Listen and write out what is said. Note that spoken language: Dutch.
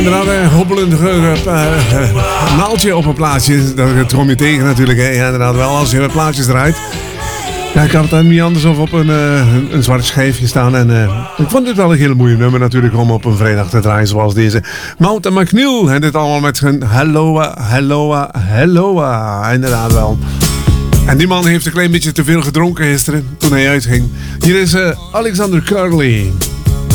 inderdaad, hobbelend naaldje op een plaatje. Dat kom je tegen natuurlijk. Hè. Ja, inderdaad wel, als je met plaatjes draait. Ja, ik had het niet anders of op een zwart schijfje staan. En ik vond dit wel een heel mooi nummer natuurlijk om op een vrijdag te draaien zoals deze. Mountain McNeil. En dit allemaal met zijn Helloa, Helloa, Helloa. Inderdaad wel. En die man heeft een klein beetje te veel gedronken gisteren toen hij uitging. Hier is Alexander Curly.